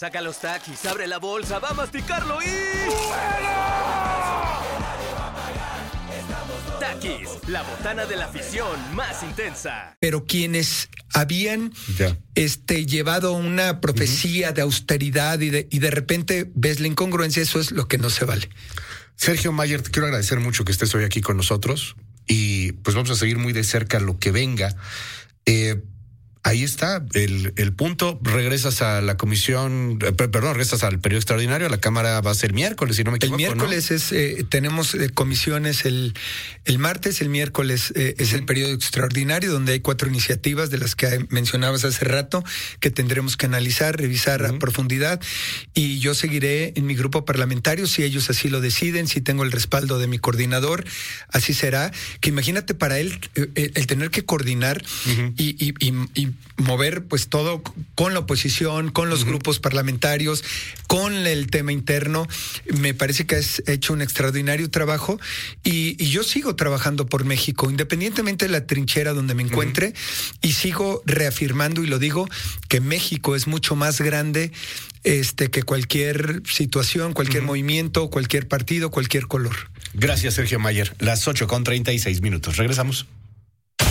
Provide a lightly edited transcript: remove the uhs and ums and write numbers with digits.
Saca los Takis, abre la bolsa, va a masticarlo y... Takis, la botana de la afición más intensa. Pero quienes habían llevado una profecía de austeridad y de repente ves la incongruencia, eso es lo que no se vale. Sergio Mayer, te quiero agradecer mucho que estés hoy aquí con nosotros y pues vamos a seguir muy de cerca lo que venga. Ahí está el punto. Regresas a la comisión, regresas al periodo extraordinario. La Cámara va a ser miércoles, si no me equivoco. El miércoles, ¿no? Tenemos comisiones el martes, el miércoles es el periodo extraordinario, donde hay 4 iniciativas de las que mencionabas hace rato, que tendremos que analizar, revisar a profundidad. Y yo seguiré en mi grupo parlamentario, si ellos así lo deciden, si tengo el respaldo de mi coordinador, así será. Que imagínate para él el tener que coordinar y mover pues todo con la oposición, con los grupos parlamentarios, con el tema interno. Me parece que has hecho un extraordinario trabajo y yo sigo trabajando por México, independientemente de la trinchera donde me encuentre, y sigo reafirmando, y lo digo, que México es mucho más grande que cualquier situación, cualquier movimiento, cualquier partido, cualquier color. Gracias, Sergio Mayer. Las 8:36 minutos. Regresamos.